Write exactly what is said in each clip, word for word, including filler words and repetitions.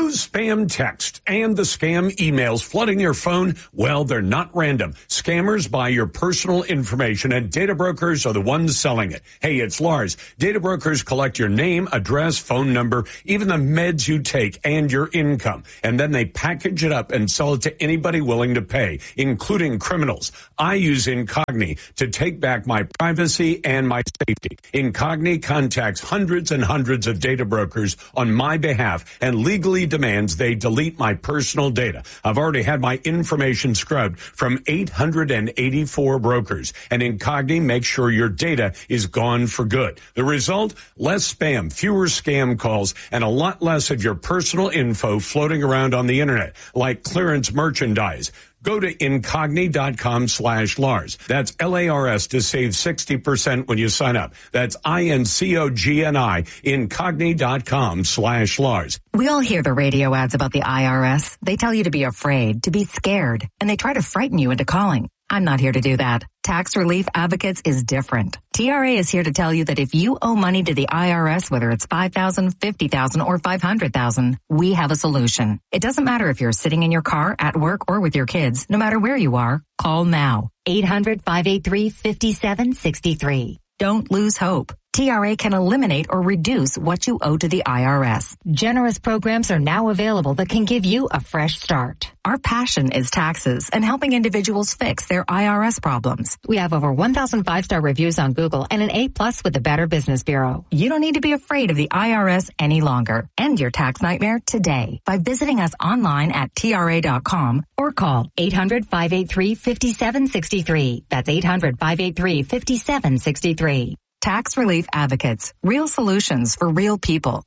Those spam texts and the scam emails flooding your phone, well, they're not random. Scammers buy your personal information, and data brokers are the ones selling it. Hey, it's Lars. Data brokers collect your name, address, phone number, even the meds you take, and your income. And then they package it up and sell it to anybody willing to pay, including criminals. I use Incogni to take back my privacy and my safety. Incogni contacts hundreds and hundreds of data brokers on my behalf and legally demands they delete my personal data. I've already had my information scrubbed from eight hundred eighty-four brokers, and Incogni makes sure your data is gone for good. The result? Less spam, fewer scam calls, and a lot less of your personal info floating around on the internet, like clearance merchandise. Go to Incogni.com slash Lars. That's L A R S to save sixty percent when you sign up. That's I N C O G N I, Incogni.com slash Lars. We all hear the radio ads about the I R S. They tell you to be afraid, to be scared, and they try to frighten you into calling. I'm not here to do that. Tax Relief Advocates is different. T R A is here to tell you that if you owe money to the I R S, whether it's five thousand dollars, fifty thousand dollars, or five hundred thousand dollars, we have a solution. It doesn't matter if you're sitting in your car, at work, or with your kids. No matter where you are, call now. eight hundred, five eight three, five seven six three. Don't lose hope. T R A can eliminate or reduce what you owe to the I R S. Generous programs are now available that can give you a fresh start. Our passion is taxes and helping individuals fix their I R S problems. We have over one thousand five-star reviews on Google and an A plus with the Better Business Bureau. You don't need to be afraid of the I R S any longer. End your tax nightmare today by visiting us online at T R A dot com or call eight hundred, five eight three, five seven six three. That's eight hundred, five eight three, five seven six three. Tax Relief Advocates. Real solutions for real people.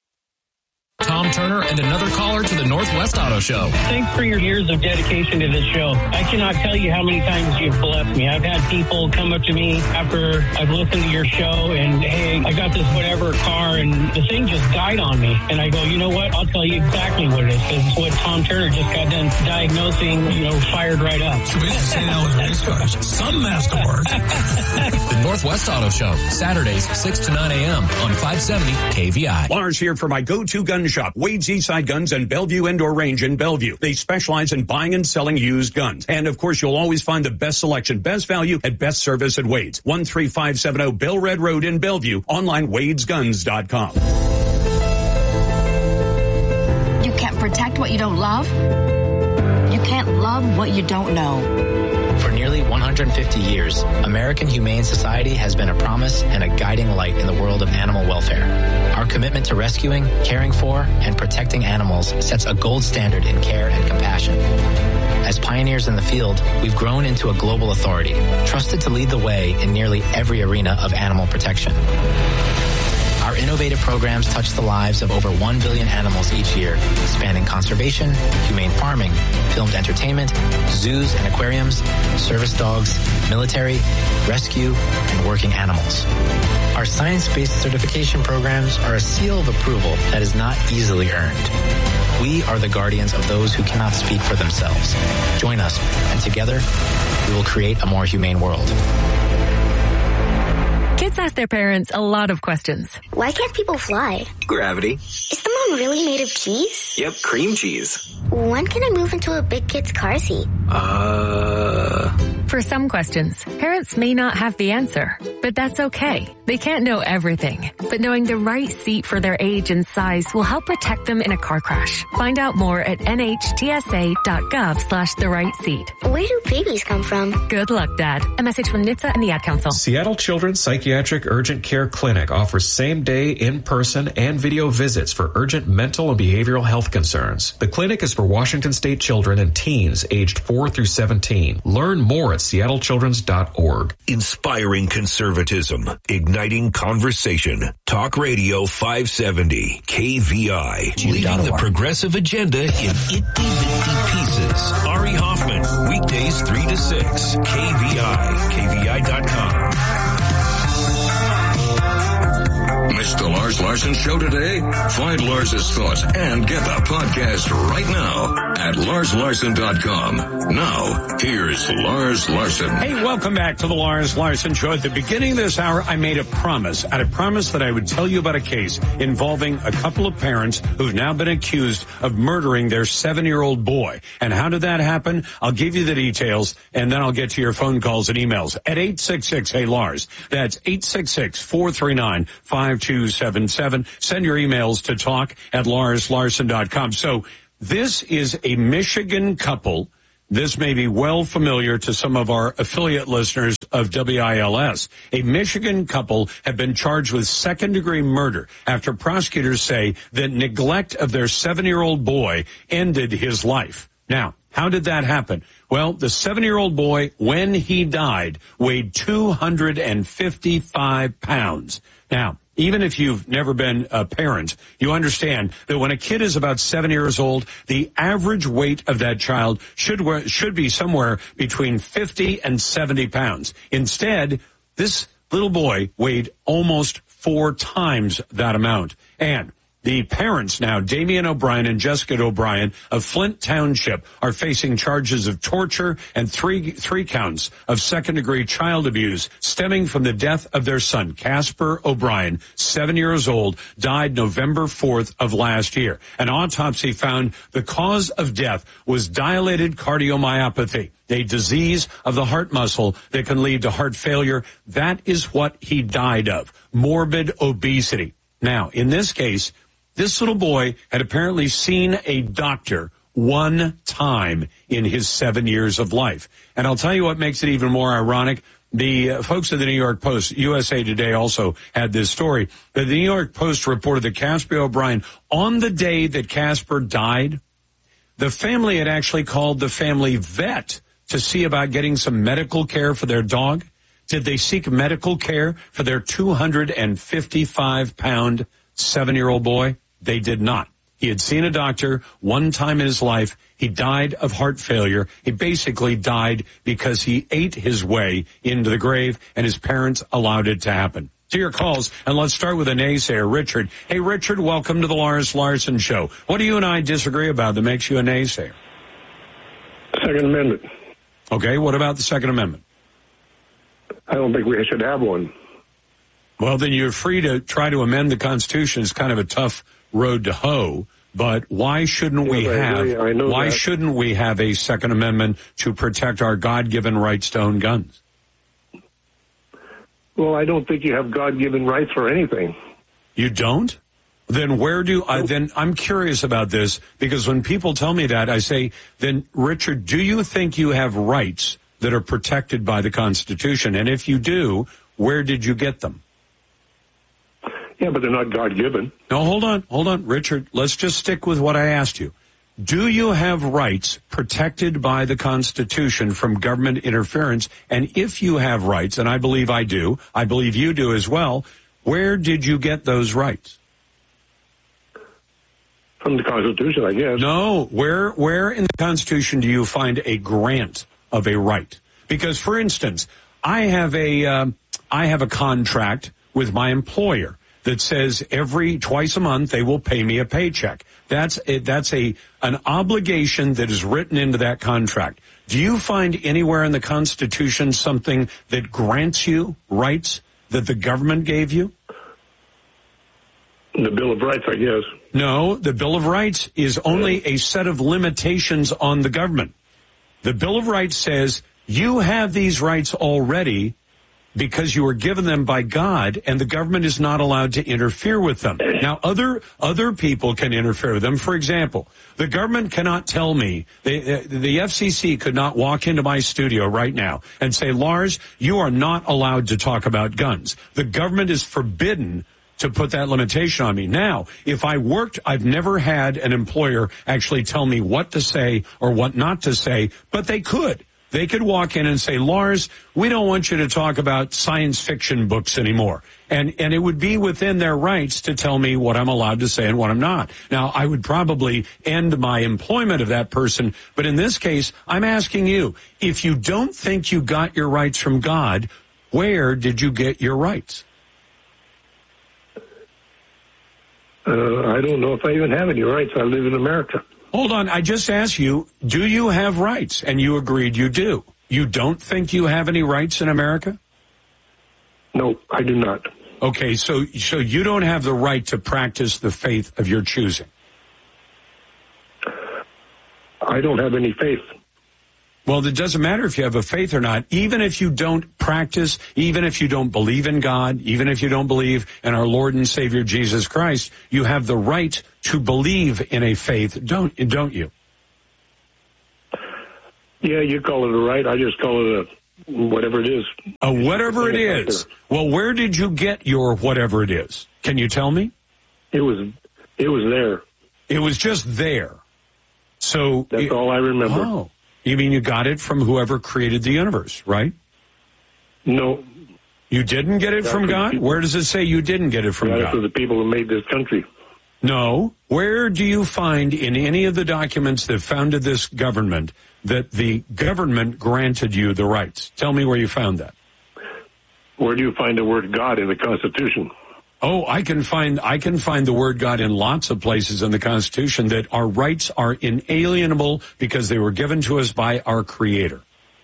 Tom Turner and another caller to the Northwest Auto Show. Thanks for your years of dedication to this show. I cannot tell you how many times you've blessed me. I've had people come up to me after I've listened to your show and, hey, I got this whatever car, and the thing just died on me. And I go, you know what? I'll tell you exactly what it is. Because it's what Tom Turner just got done diagnosing, you know, fired right up. So we just say that with race cars. Some masterwork. The Northwest Auto Show, Saturdays, six to nine a.m. on five seventy K V I. Lars here for my go-to gun shop, Wade's Eastside Guns and Bellevue Indoor Range in Bellevue. They specialize in buying and selling used guns. And of course, you'll always find the best selection, best value, and best service at Wade's. one three five seven zero Bill Red Road in Bellevue. Online, wades guns dot com. You can't protect what you don't love. You can't love what you don't know. For nearly one hundred fifty years, American Humane Society has been a promise and a guiding light in the world of animal welfare. Our commitment to rescuing, caring for, and protecting animals sets a gold standard in care and compassion. As pioneers in the field, we've grown into a global authority, trusted to lead the way in nearly every arena of animal protection. Our innovative programs touch the lives of over one billion animals each year, spanning conservation, humane farming, filmed entertainment, zoos and aquariums, service dogs, military, rescue, and working animals. Our science-based certification programs are a seal of approval that is not easily earned. We are the guardians of those who cannot speak for themselves. Join us, and together, we will create a more humane world. Kids ask their parents a lot of questions. Why can't people fly? Gravity. Is the moon really made of cheese? Yep, cream cheese. When can I move into a big kid's car seat? Uh... For some questions, parents may not have the answer, but that's okay. They can't know everything, but knowing the right seat for their age and size will help protect them in a car crash. Find out more at N H T S A dot gov slash the right seat. Where do babies come from? Good luck, Dad. A message from N H T S A and the Ad Council. Seattle Children's Psychiatric Urgent Care Clinic offers same-day, in-person, and video visits for urgent mental and behavioral health concerns. The clinic is for Washington State children and teens aged four through seventeen. Learn more at seattle children's dot org. Inspiring conservatism, igniting conversation. Talk Radio five seventy K V I. Leading the progressive agenda in itty-bitty pieces. Ari Hoffman, weekdays three to six. K V I, K V I dot com. Missed the Lars Larson Show today? Find Lars's thoughts and get the podcast right now at lars larson dot com. Now, here's Lars Larson. Hey, welcome back to the Lars Larson Show. At the beginning of this hour, I made a promise. I had a promise that I would tell you about a case involving a couple of parents who've now been accused of murdering their seven-year-old boy. And how did that happen? I'll give you the details, and then I'll get to your phone calls and emails at eight six six, hey Lars. That's eight six six, four three nine, five two seven seven. Send your emails to talk at lars larson dot com. So this is a Michigan couple. This may be well familiar to some of our affiliate listeners of W I L S. A Michigan couple have been charged with second-degree murder after prosecutors say that neglect of their seven-year-old boy ended his life. Now, how did that happen? Well, the seven-year-old boy, when he died, weighed two hundred fifty-five pounds. Now, even if you've never been a parent, you understand that when a kid is about seven years old, the average weight of that child should should be somewhere between fifty and seventy pounds. Instead, this little boy weighed almost four times that amount. And the parents now, Damian O'Brien and Jessica O'Brien of Flint Township, are facing charges of torture and three three counts of second-degree child abuse stemming from the death of their son. Casper O'Brien, seven years old, died November fourth of last year. An autopsy found the cause of death was dilated cardiomyopathy, a disease of the heart muscle that can lead to heart failure. That is what he died of, morbid obesity. Now, in this case, this little boy had apparently seen a doctor one time in his seven years of life. And I'll tell you what makes it even more ironic. The uh, folks at the New York Post, U S A Today, also had this story. The New York Post reported that Casper O'Brien, on the day that Casper died, the family had actually called the family vet to see about getting some medical care for their dog. Did they seek medical care for their two hundred fifty-five pound seven-year-old boy? They did not. He had seen a doctor one time in his life. He died of heart failure. He basically died because he ate his way into the grave, and his parents allowed it to happen. To your calls, and let's start with a naysayer, Richard. Hey, Richard, welcome to the Lars Larson Show. What do you and I disagree about that makes you a naysayer? Second Amendment. Okay, what about the Second Amendment? I don't think we should have one. Well, then you're free to try to amend the Constitution. It's kind of a tough road to hoe, but why shouldn't we yes, have I I know why that. shouldn't we have a Second Amendment to protect our God-given rights to own guns? Well, I don't think you have God-given rights for anything. You don't? Then where do I then I'm curious about this, because when people tell me that, I say, then Richard, do you think you have rights that are protected by the Constitution? And if you do, where did you get them? Yeah, but they're not God-given. No, hold on, hold on, Richard. Let's just stick with what I asked you. Do you have rights protected by the Constitution from government interference? And if you have rights, and I believe I do, I believe you do as well, where did you get those rights? From the Constitution, I guess. No, where where in the Constitution do you find a grant of a right? Because, for instance, I have a uh, I have a contract with my employer that says every twice a month they will pay me a paycheck. That's a, that's a an obligation that is written into that contract. Do you find anywhere in the Constitution something that grants you rights that the government gave you? The Bill of Rights, I guess. No, the Bill of Rights is only a set of limitations on the government. The Bill of Rights says you have these rights already because you were given them by God, and the government is not allowed to interfere with them. Now, other other people can interfere with them. For example, the government cannot tell me, the, the F C C could not walk into my studio right now and say, Lars, you are not allowed to talk about guns. The government is forbidden to put that limitation on me. Now, if I worked, I've never had an employer actually tell me what to say or what not to say, but they could. They could walk in and say, Lars, we don't want you to talk about science fiction books anymore. And and it would be within their rights to tell me what I'm allowed to say and what I'm not. Now, I would probably end my employment of that person. But in this case, I'm asking you, if you don't think you got your rights from God, where did you get your rights? Uh, I don't know if I even have any rights. I live in America. Hold on. I just asked you, do you have rights? And you agreed you do. You don't think you have any rights in America? No, I do not. Okay, so so you don't have the right to practice the faith of your choosing. I don't have any faith. Well, it doesn't matter if you have a faith or not. Even if you don't practice, even if you don't believe in God, even if you don't believe in our Lord and Savior Jesus Christ, you have the right to believe in a faith, don't don't you? Yeah, you call it a right. I just call it a whatever it is. A whatever it is. Well, where did you get your whatever it is? Can you tell me? It was it was there. It was just there. So that's it, all I remember. Oh. You mean you got it from whoever created the universe, right? No. You didn't get it That's from God? Where does it say you didn't get it from God? God? For the people who made this country. No. Where do you find in any of the documents that founded this government that the government granted you the rights? Tell me where you found that. Where do you find the word God in the Constitution? Oh, I can find I can find the word God in lots of places in the Constitution, that our rights are inalienable because they were given to us by our Creator.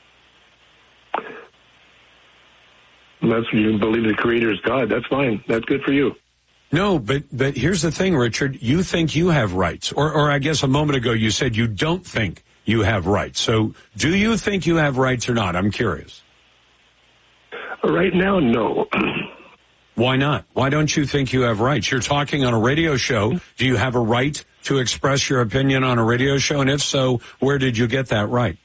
Unless you believe the Creator is God, that's fine. That's good for you. No, but but here's the thing, Richard. You think you have rights, or or I guess a moment ago you said you don't think you have rights. So, do you think you have rights or not? I'm curious. Right now, no. Why not? Why don't you think you have rights? You're talking on a radio show. Do you have a right to express your opinion on a radio show? And if so, where did you get that right?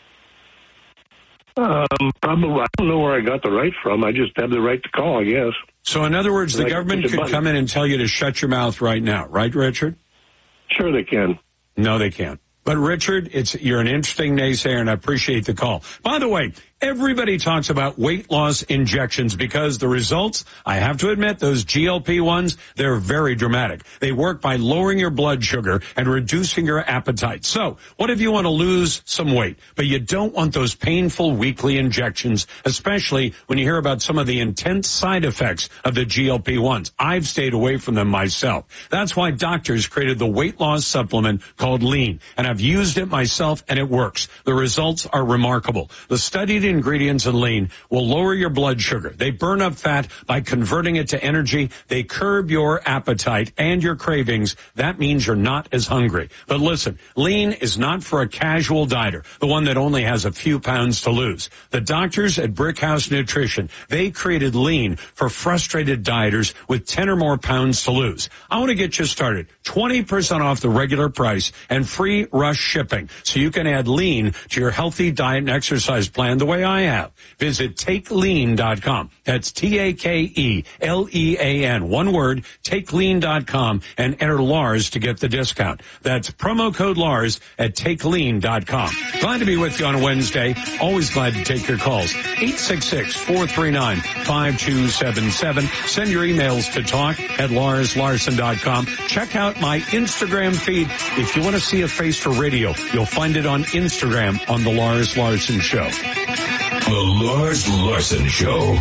Um, probably, I don't know where I got the right from. I just have the right to call, I guess. So in other words, the government could come in and tell you to shut your mouth right now, right, Richard? Sure they can. No, they can't. But Richard, it's you're an interesting naysayer, and I appreciate the call. By the way, everybody talks about weight loss injections because the results, I have to admit, those G L P ones, they're very dramatic. They work by lowering your blood sugar and reducing your appetite. So, what if you want to lose some weight, but you don't want those painful weekly injections, especially when you hear about some of the intense side effects of the G L P ones? I've stayed away from them myself. That's why doctors created the weight loss supplement called Lean, and I've used it myself, and it works. The results are remarkable. The studied ingredients in Lean will lower your blood sugar. They burn up fat by converting it to energy. They curb your appetite and your cravings. That means you're not as hungry. But listen, Lean is not for a casual dieter, the one that only has a few pounds to lose. The doctors at Brickhouse Nutrition, they created Lean for frustrated dieters with ten or more pounds to lose. I want to get you started. twenty percent off the regular price and free rush shipping, so you can add Lean to your healthy diet and exercise plan the way I have. Visit take lean dot com. That's T A K E L E A N. One word, take lean dot com, and enter Lars to get the discount. That's promo code Lars at take lean dot com. Glad to be with you on a Wednesday. Always glad to take your calls. eight six six, four three nine, five two seven seven. Send your emails to talk at lars larson dot com. Check out my Instagram feed. If you want to see a face for radio, you'll find it on Instagram on The Lars Larson Show. The Lars Larson Show.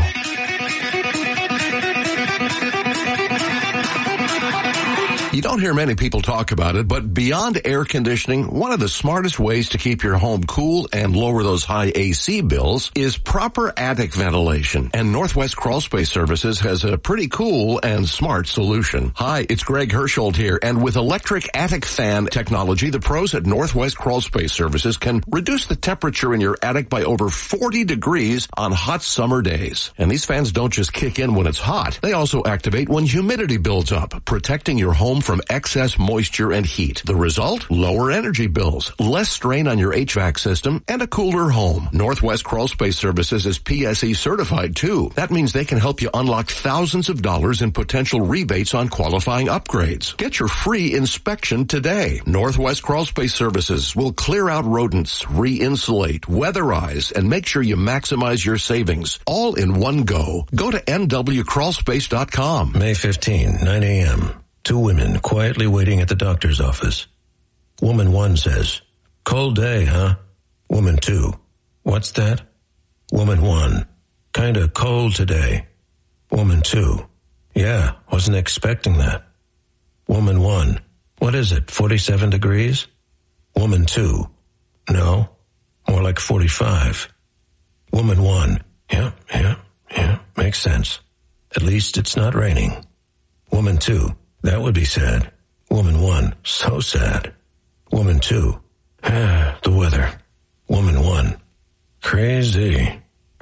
You don't hear many people talk about it, but beyond air conditioning, one of the smartest ways to keep your home cool and lower those high A C bills is proper attic ventilation. And Northwest Crawl Space Services has a pretty cool and smart solution. Hi, it's Greg Hersholt here, and with electric attic fan technology, the pros at Northwest Crawl Space Services can reduce the temperature in your attic by over forty degrees on hot summer days. And these fans don't just kick in when it's hot. They also activate when humidity builds up, protecting your home from excess moisture and heat. The result? Lower energy bills, less strain on your H V A C system, and a cooler home. Northwest Crawl Space Services is P S E certified too. That means they can help you unlock thousands of dollars in potential rebates on qualifying upgrades. Get your free inspection today. Northwest Crawl Space Services will clear out rodents, re-insulate, weatherize, and make sure you maximize your savings. All in one go. Go to N W crawl space dot com. May fifteenth, nine a.m. Two women quietly waiting at the doctor's office. Woman one says, "Cold day, huh?" Woman two, "What's that?" Woman one, "Kinda cold today." Woman two, "Yeah, wasn't expecting that." Woman one, what is it, forty-seven degrees? Woman two, no, more like forty-five. Woman one, yeah, yeah, yeah, makes sense. At least it's not raining. Woman two, that would be sad. Woman one, so sad. Woman two, ah, the weather. Woman one, crazy.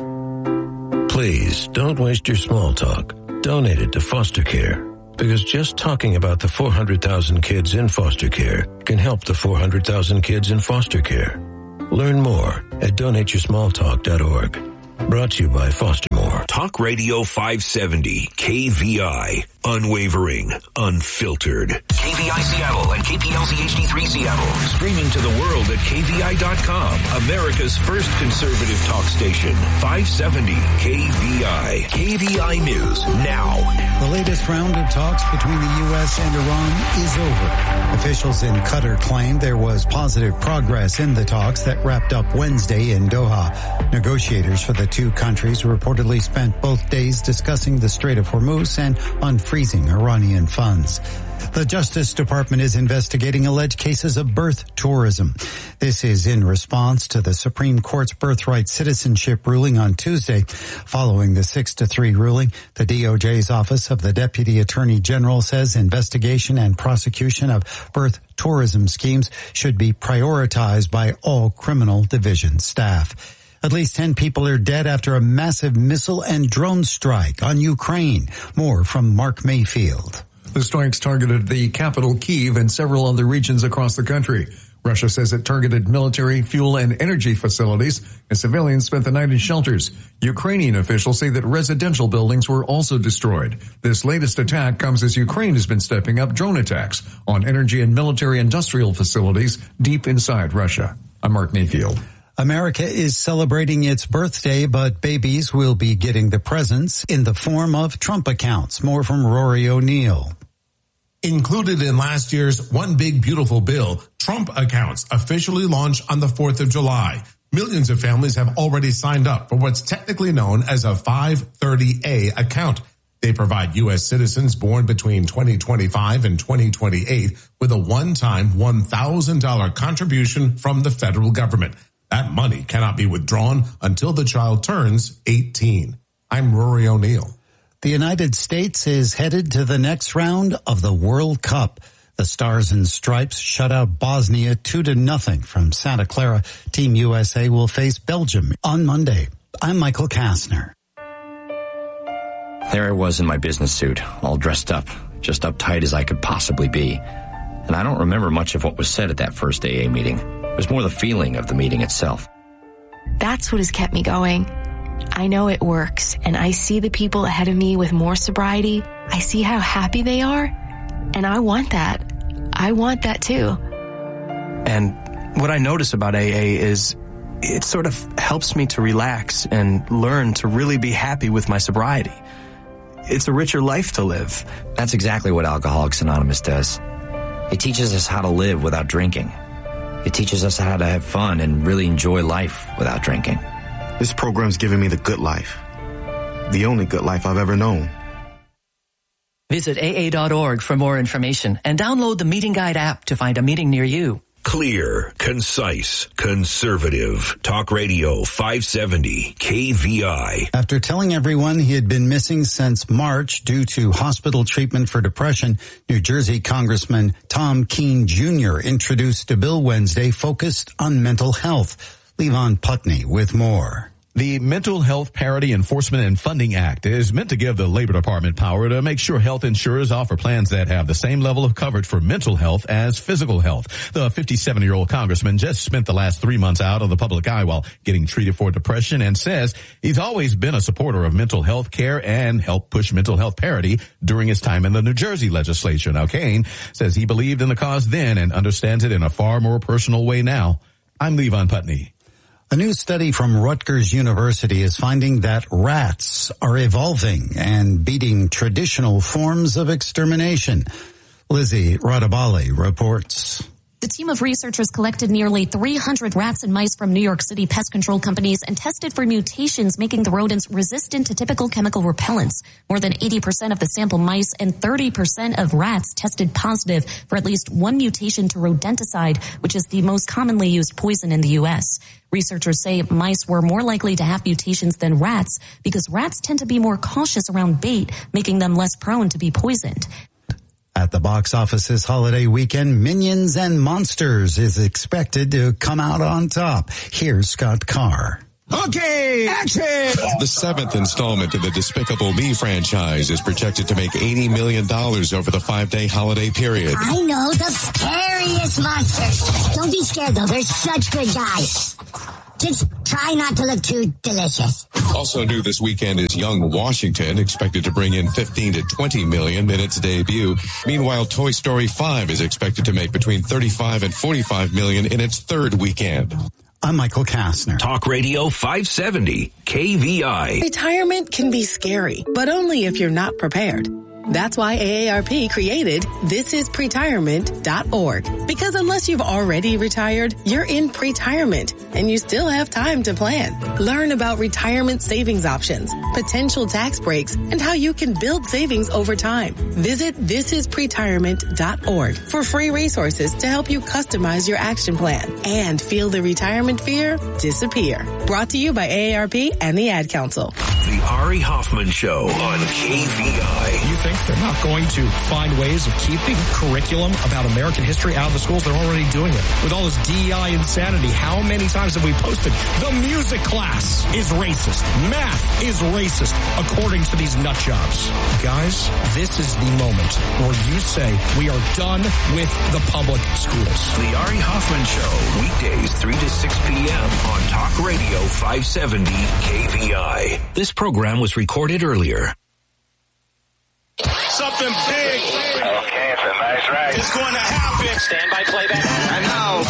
Please, don't waste your small talk. Donate it to foster care. Because just talking about the four hundred thousand kids in foster care can help the four hundred thousand kids in foster care. Learn more at donate your small talk dot org. Brought to you by Foster More. Talk Radio five seventy, K V I. Unwavering, unfiltered. K V I Seattle and K P L Z H D three Seattle. Streaming to the world at K V I dot com. America's first conservative talk station. five seventy K V I. K V I News now. The latest round of talks between the U S and Iran is over. Officials in Qatar claimed there was positive progress in the talks that wrapped up Wednesday in Doha. Negotiators for the two countries reportedly spent both days discussing the Strait of Hormuz and unfreezing Iranian funds. The Justice Department is investigating alleged cases of birth tourism. This is in response to the Supreme Court's birthright citizenship ruling on Tuesday. Following the six to three ruling, the D O J's Office of the Deputy Attorney General says investigation and prosecution of birth tourism schemes should be prioritized by all criminal division staff. At least ten people are dead after a massive missile and drone strike on Ukraine. More from Mark Mayfield. The strikes targeted the capital, Kyiv, and several other regions across the country. Russia says it targeted military, fuel, and energy facilities, and civilians spent the night in shelters. Ukrainian officials say that residential buildings were also destroyed. This latest attack comes as Ukraine has been stepping up drone attacks on energy and military industrial facilities deep inside Russia. I'm Mark Mayfield. America is celebrating its birthday, but babies will be getting the presents in the form of Trump accounts. More from Rory O'Neill. Included in last year's One Big Beautiful Bill, Trump accounts officially launch on the fourth of July. Millions of families have already signed up for what's technically known as a five thirty A account. They provide U S citizens born between twenty twenty-five and twenty twenty-eight with a one-time one thousand dollars contribution from the federal government. That money cannot be withdrawn until the child turns eighteen. I'm Rory O'Neill. The United States is headed to the next round of the World Cup. The Stars and Stripes shut out Bosnia two to nothing from Santa Clara. Team U S A will face Belgium on Monday. I'm Michael Kastner. There I was in my business suit, all dressed up, just uptight as I could possibly be. And I don't remember much of what was said at that first A A meeting. It was more the feeling of the meeting itself. That's what has kept me going. I know it works, and I see the people ahead of me with more sobriety. I see how happy they are, and I want that. I want that too. And what I notice about A A is it sort of helps me to relax and learn to really be happy with my sobriety. It's a richer life to live. That's exactly what Alcoholics Anonymous does. It teaches us how to live without drinking. It teaches us how to have fun and really enjoy life without drinking. This program's given me the good life. The only good life I've ever known. Visit A A dot org for more information and download the Meeting Guide app to find a meeting near you. Clear, concise, conservative. Talk Radio five seventy K V I. After telling everyone he had been missing since March due to hospital treatment for depression, New Jersey Congressman Tom Keene Junior introduced a bill Wednesday focused on mental health. Levon Putney with more. The Mental Health Parity Enforcement and Funding Act is meant to give the Labor Department power to make sure health insurers offer plans that have the same level of coverage for mental health as physical health. The fifty-seven-year-old congressman just spent the last three months out of the public eye while getting treated for depression and says he's always been a supporter of mental health care and helped push mental health parity during his time in the New Jersey legislature. Now, Keene says he believed in the cause then and understands it in a far more personal way now. I'm Levon Putney. A new study from Rutgers University is finding that rats are evolving and beating traditional forms of extermination. Lizzie Radabali reports. The team of researchers collected nearly three hundred rats and mice from New York City pest control companies and tested for mutations making the rodents resistant to typical chemical repellents. More than eighty percent of the sample mice and thirty percent of rats tested positive for at least one mutation to rodenticide, which is the most commonly used poison in the U S. Researchers say mice were more likely to have mutations than rats because rats tend to be more cautious around bait, making them less prone to be poisoned. At the box office this holiday weekend, Minions and Monsters is expected to come out on top. Here's Scott Carr. Okay, action! The seventh installment of the Despicable Me franchise is projected to make eighty million dollars over the five-day holiday period. I know the scariest monsters. Don't be scared, though. They're such good guys. Just try not to look too delicious. Also new this weekend is Young Washington, expected to bring in fifteen to twenty million in its debut. Meanwhile, Toy Story five is expected to make between thirty-five and forty-five million in its third weekend. I'm Michael Kastner. Talk Radio five seventy, K V I. Retirement can be scary, but only if you're not prepared. That's why A A R P created this is pretirement dot org. Because unless you've already retired, you're in pretirement and you still have time to plan. Learn about retirement savings options, potential tax breaks, and how you can build savings over time. Visit this is pretirement dot org for free resources to help you customize your action plan and feel the retirement fear disappear. Brought to you by A A R P and the Ad Council. The Ari Hoffman Show on K V I. You think they're not going to find ways of keeping curriculum about American history out of the schools? They're already doing it. With all this D E I insanity, how many times have we posted, the music class is racist, math is racist, according to these nut jobs? Guys, this is the moment where you say we are done with the public schools. The Ari Hoffman Show, weekdays three to six p.m. on Talk Radio five seventy K V I. This program was recorded earlier. Something big. Okay, it's a nice ride. It's going to happen. Stand by playback. And now,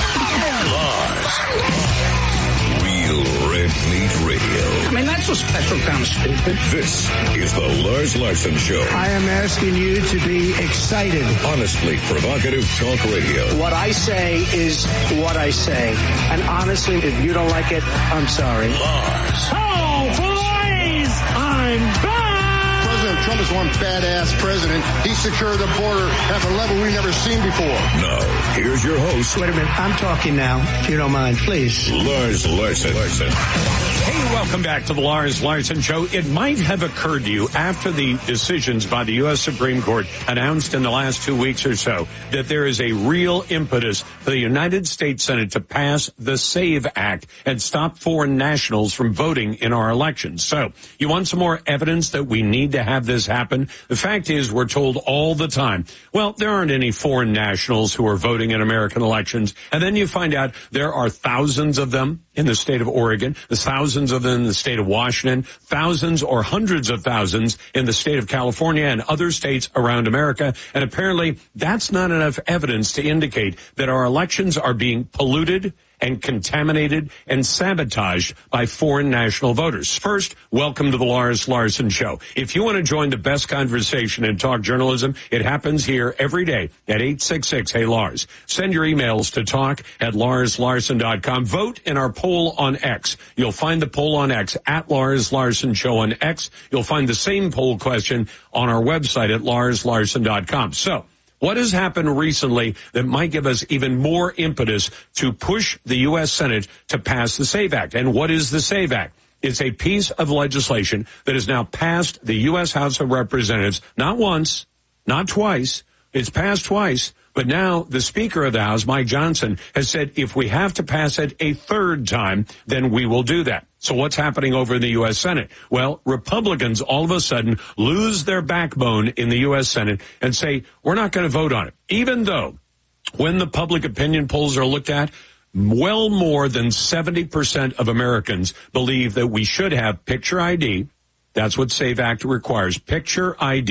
Lars. Real Red Meat Radio. I mean, that's a special kind of stupid. This is the Lars Larson Show. I am asking you to be excited. Honestly provocative talk radio. What I say is what I say. And honestly, if you don't like it, I'm sorry. Lars. Oh, boys! I'm back! President Trump is one badass president. He secured the border at a level we've never seen before. Now, here's your host. Wait a minute. I'm talking now, if you don't mind, please. Lars Larson. Larson. Hey, welcome back to the Lars Larson Show. It might have occurred to you after the decisions by the U S Supreme Court announced in the last two weeks or so that there is a real impetus for the United States Senate to pass the SAVE Act and stop foreign nationals from voting in our elections. So, you want some more evidence that we need to have this happen? The fact is, we're told all the time, well, there aren't any foreign nationals who are voting in American elections. And then you find out there are thousands of them in the state of Oregon, there's thousands of them in the state of Washington, thousands or hundreds of thousands in the state of California and other states around America. And apparently that's not enough evidence to indicate that our elections are being polluted and contaminated and sabotaged by foreign national voters. First, welcome to the Lars Larson Show. If you want to join the best conversation in talk journalism, it happens here every day at eight six six, hey Lars. Send your emails to talk at lars larson dot com. Vote in our poll on X. You'll find the poll on X at Lars Larson Show on X. You'll find the same poll question on our website at lars larson dot com. So, what has happened recently that might give us even more impetus to push the U S Senate to pass the SAVE Act? And what is the SAVE Act? It's a piece of legislation that has now passed the U S House of Representatives, not once, not twice. It's passed twice. But now the Speaker of the House, Mike Johnson, has said if we have to pass it a third time, then we will do that. So what's happening over in the U S Senate? Well, Republicans all of a sudden lose their backbone in the U S Senate and say, we're not going to vote on it. Even though when the public opinion polls are looked at, well more than seventy percent of Americans believe that we should have picture I D. That's what SAVE Act requires. Picture I D,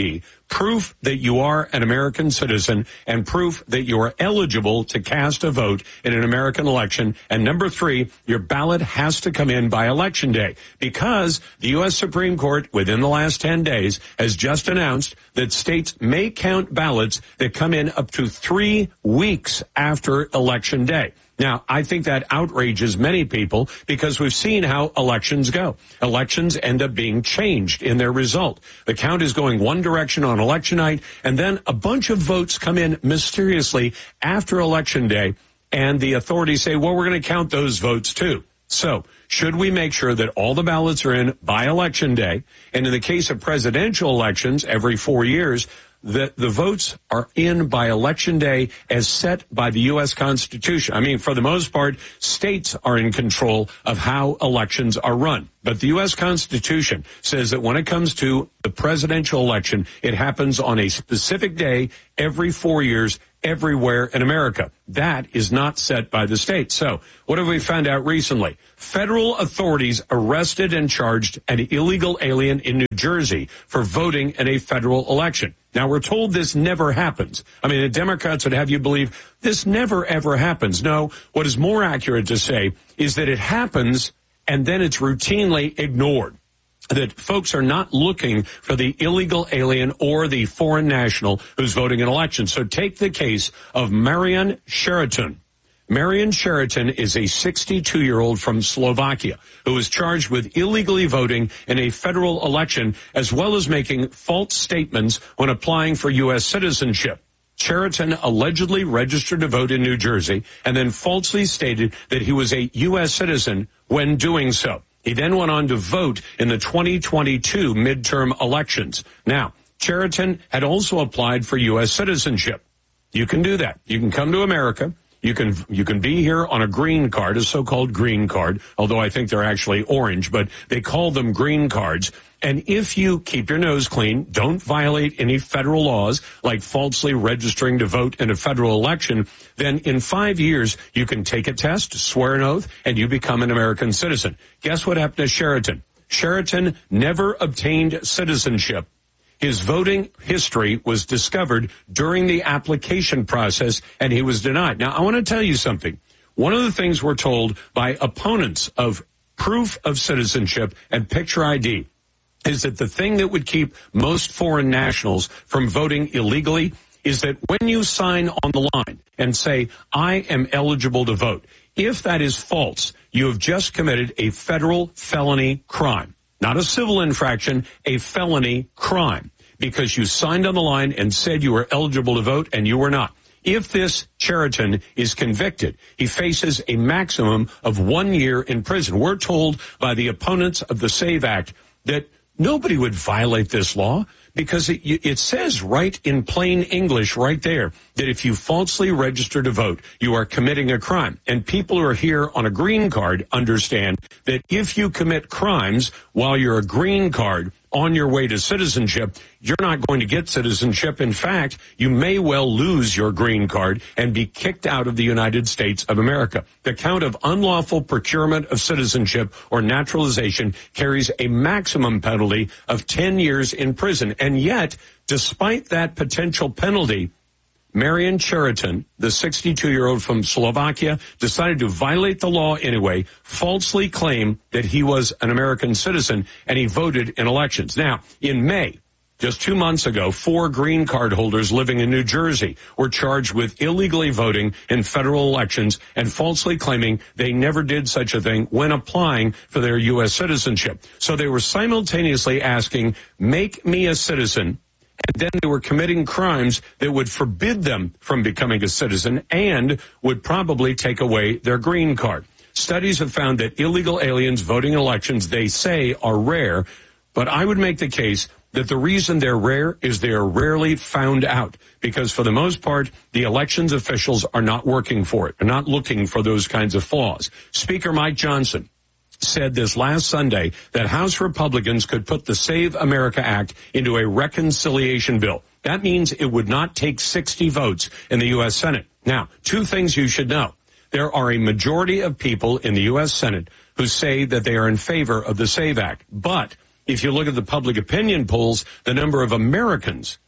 proof that you are an American citizen and proof that you are eligible to cast a vote in an American election. And number three, your ballot has to come in by Election Day, because the U S Supreme Court within the last ten days has just announced that states may count ballots that come in up to three weeks after Election Day. Now, I think that outrages many people because we've seen how elections go. Elections end up being changed in their result. The count is going one direction on election night, and then a bunch of votes come in mysteriously after Election Day, and the authorities say, well, we're going to count those votes too. So, should we make sure that all the ballots are in by Election Day? And in the case of presidential elections, every four years, the, the votes are in by Election Day as set by the U S Constitution. I mean, for the most part, states are in control of how elections are run. But the U S Constitution says that when it comes to the presidential election, it happens on a specific day every four years everywhere in America. That is not set by the state. So what have we found out recently? Federal authorities arrested and charged an illegal alien in New Jersey for voting in a federal election. Now, we're told this never happens. I mean, the Democrats would have you believe this never, ever happens. No, what is more accurate to say is that it happens and then it's routinely ignored. That folks are not looking for the illegal alien or the foreign national who's voting in elections. So take the case of Marian Sheraton. Marian Sheraton is a sixty-two-year-old from Slovakia who was charged with illegally voting in a federal election as well as making false statements when applying for U S citizenship. Sheraton allegedly registered to vote in New Jersey and then falsely stated that he was a U S citizen when doing so. He then went on to vote in the twenty twenty-two midterm elections. Now, Sheraton had also applied for U S citizenship. You can do that. You can come to America. You can you can be here on a green card, a so-called green card, although I think they're actually orange, but they call them green cards. And if you keep your nose clean, don't violate any federal laws, like falsely registering to vote in a federal election, then in five years, you can take a test, swear an oath, and you become an American citizen. Guess what happened to Sheraton? Sheraton never obtained citizenship. His voting history was discovered during the application process, and he was denied. Now, I want to tell you something. One of the things we're told by opponents of proof of citizenship and picture I D is that the thing that would keep most foreign nationals from voting illegally is that when you sign on the line and say, I am eligible to vote, if that is false, you have just committed a federal felony crime. Not a civil infraction, a felony crime, because you signed on the line and said you were eligible to vote and you were not. If this Sheraton is convicted, he faces a maximum of one year in prison. We're told by the opponents of the SAVE Act that nobody would violate this law because it, it says right in plain English right there that if you falsely register to vote, you are committing a crime. And people who are here on a green card understand that if you commit crimes while you're a green card on your way to citizenship, you're not going to get citizenship. In fact, you may well lose your green card and be kicked out of the United States of America. The count of unlawful procurement of citizenship or naturalization carries a maximum penalty of ten years in prison. And yet, despite that potential penalty, Marian Sheraton, the sixty-two-year-old from Slovakia, decided to violate the law anyway, falsely claim that he was an American citizen, and he voted in elections. Now, in May, just two months ago, four green card holders living in New Jersey were charged with illegally voting in federal elections and falsely claiming they never did such a thing when applying for their U S citizenship. So they were simultaneously asking, make me a citizen, and then they were committing crimes that would forbid them from becoming a citizen and would probably take away their green card. Studies have found that illegal aliens voting in elections, they say, are rare, but I would make the case that the reason they're rare is they are rarely found out, because for the most part, the elections officials are not working for it, are not looking for those kinds of flaws. Speaker Mike Johnson said this last Sunday that House Republicans could put the Save America Act into a reconciliation bill. That means it would not take sixty votes in the U S Senate. Now, two things you should know. There are a majority of people in the U S Senate who say that they are in favor of the Save Act. But if you look at the public opinion polls, the number of Americans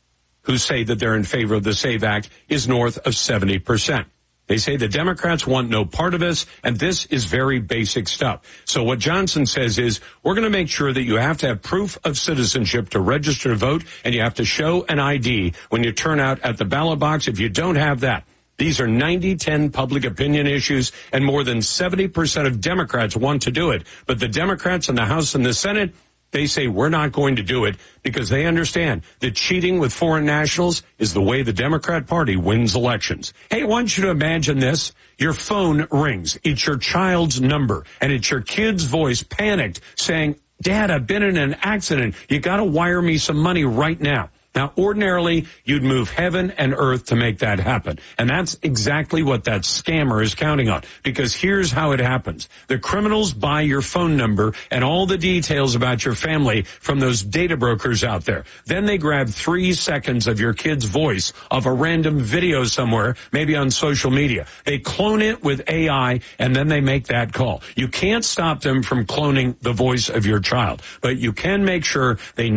who say that they're in favor of the SAVE Act is north of seventy percent. They say the Democrats want no part of this, and this is very basic stuff. So what Johnson says is, we're going to make sure that you have to have proof of citizenship to register to vote, and you have to show an I D when you turn out at the ballot box. If you don't have that, these are ninety ten public opinion issues, and more than seventy percent of Democrats want to do it. But the Democrats in the House and the Senate, they say we're not going to do it because they understand that cheating with foreign nationals is the way the Democrat Party wins elections. Hey, I want you to imagine this. Your phone rings. It's your child's number, and it's your kid's voice, panicked, saying, Dad, I've been in an accident. You got to wire me some money right now. Now, ordinarily, you'd move heaven and earth to make that happen. And that's exactly what that scammer is counting on. Because here's how it happens. The criminals buy your phone number and all the details about your family from those data brokers out there. Then they grab three seconds of your kid's voice of a random video somewhere, maybe on social media. They clone it with A I, and then they make that call. You can't stop them from cloning the voice of your child, but you can make sure they